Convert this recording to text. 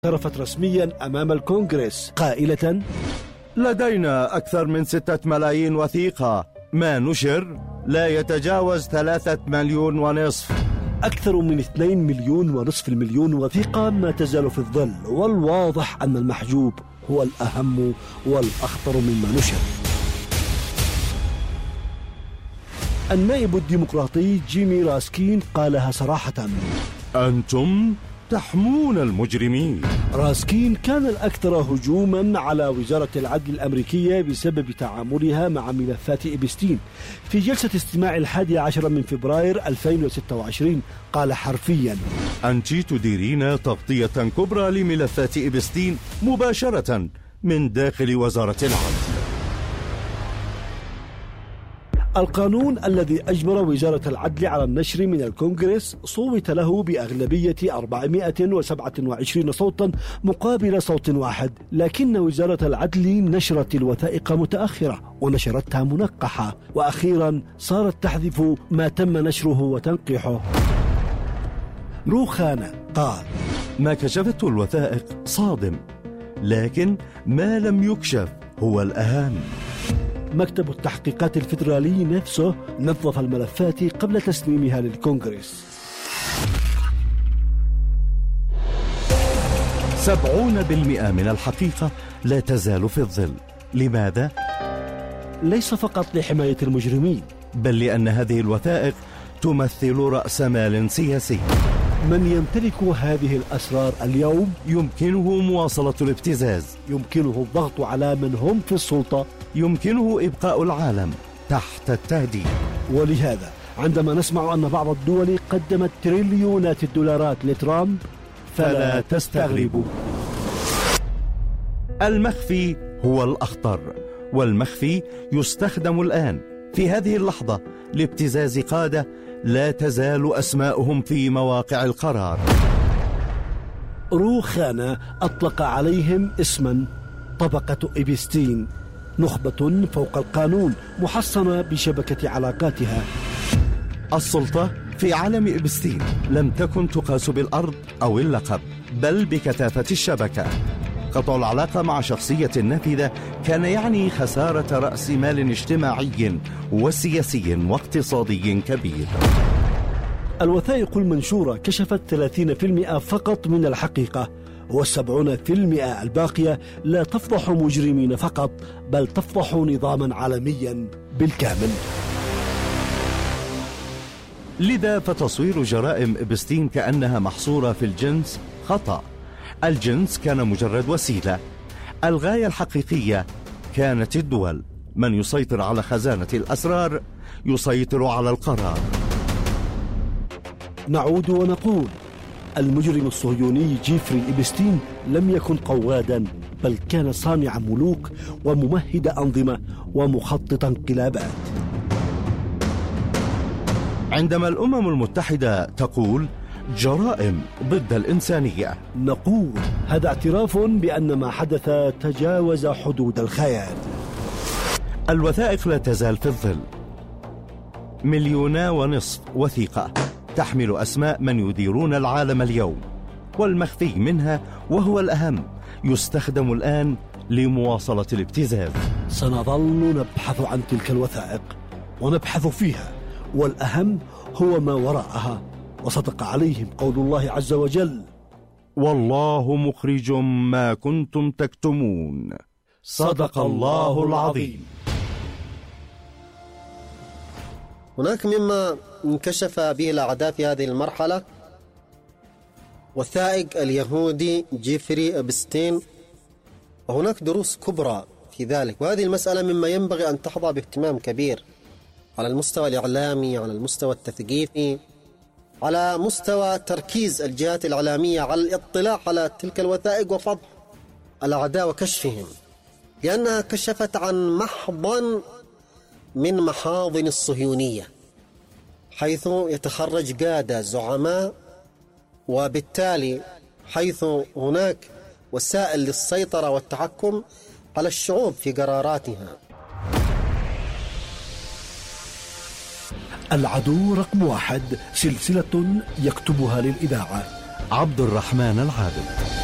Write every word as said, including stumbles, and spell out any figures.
اعترفت رسميا أمام الكونغرس قائلة: لدينا أكثر من ستة ملايين وثيقة، ما نشر لا يتجاوز ثلاثة مليون ونصف. أكثر من اثنين مليون ونصف المليون وثيقة ما تزال في الظل، والواضح أن المحجوب هو الأهم والأخطر مما نشر. النائب الديمقراطي جيمي راسكين قالها صراحة: أنتم تحمون المجرمين. راسكين كان الأكثر هجوما على وزارة العدل الأمريكية بسبب تعاملها مع ملفات إبستين. في جلسة استماع الحادي عشر من فبراير ألفين وستة وعشرين قال حرفيا: أنت تديرين تغطية كبرى لملفات إبستين مباشرة من داخل وزارة العدل. القانون الذي أجبر وزارة العدل على النشر من الكونغرس صوت له بأغلبية أربعمائة وسبعة وعشرين صوتا مقابل صوت واحد، لكن وزارة العدل نشرت الوثائق متأخرة ونشرتها منقحة، وأخيرا صارت تحذف ما تم نشره وتنقحه. رو خانة قال: ما كشفته الوثائق صادم، لكن ما لم يكشف هو الأهم. مكتب التحقيقات الفيدرالي نفسه نظف الملفات قبل تسليمها للكونغرس. سبعون بالمئة من الحقيقة لا تزال في الظل. لماذا؟ ليس فقط لحماية المجرمين، بل لأن هذه الوثائق تمثل رأس مال سياسي. من يمتلك هذه الأسرار اليوم يمكنه مواصلة الابتزاز، يمكنه الضغط على من هم في السلطة، يمكنه إبقاء العالم تحت التهديد. ولهذا عندما نسمع أن بعض الدول قدمت تريليونات الدولارات لترامب فلا تستغربوا. المخفي هو الأخطر، والمخفي يستخدم الآن في هذه اللحظة لابتزاز قادة لا تزال أسماؤهم في مواقع القرار. رو خانة أطلق عليهم اسما: طبقة إبستين، نخبة فوق القانون محصنة بشبكة علاقاتها. السلطة في عالم إبستين لم تكن تقاس بالأرض أو اللقب، بل بكثافة الشبكة. قطع العلاقة مع شخصية نافذة كان يعني خسارة رأس مال اجتماعي وسياسي واقتصادي كبير. الوثائق المنشورة كشفت ثلاثين بالمئة فقط من الحقيقة، والسبعون بالمئة الباقية لا تفضح مجرمين فقط، بل تفضح نظاما عالميا بالكامل. لذا فتصوير جرائم إبستين كأنها محصورة في الجنس خطأ. الجنس كان مجرد وسيلة، الغاية الحقيقية كانت الدول. من يسيطر على خزانة الأسرار يسيطر على القرار. نعود ونقول: المجرم الصهيوني جيفري إبستين لم يكن قوادا، بل كان صانع ملوك وممهد أنظمة ومخطط انقلابات. عندما الأمم المتحدة تقول جرائم ضد الإنسانية، نقول هذا اعتراف بأن ما حدث تجاوز حدود الخيال. الوثائق لا تزال في الظل. مليونا ونصف وثيقة تحمل أسماء من يديرون العالم اليوم، والمخفي منها وهو الأهم يستخدم الآن لمواصلة الابتزاز. سنظل نبحث عن تلك الوثائق ونبحث فيها، والأهم هو ما وراءها. وصدق عليهم قول الله عز وجل: والله مخرج ما كنتم تكتمون. صدق الله العظيم. هناك مما انكشف به الأعداء في هذه المرحلة: وثائق اليهودي جيفري إبستين، وهناك دروس كبرى في ذلك. وهذه المسألة مما ينبغي أن تحظى باهتمام كبير على المستوى الإعلامي، على المستوى التثقيفي، على مستوى تركيز الجهات الإعلامية على الاطلاع على تلك الوثائق وفضح الأعداء وكشفهم، لأنها كشفت عن محضن من محاضن الصهيونية، حيث يتخرج قادة زعماء، وبالتالي حيث هناك وسائل للسيطرة والتحكم على الشعوب في قراراتها. العدو رقم واحد، سلسلة يكتبها للإذاعة. عبد الرحمن العابد.